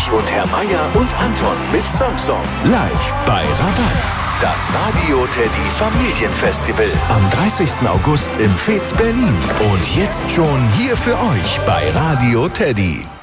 Ulrich und Herr Meier und Anton mit Song live bei Rabatz. Das Radio Teddy Familienfestival am 30. August im Fez Berlin. Und jetzt schon hier für euch bei Radio Teddy.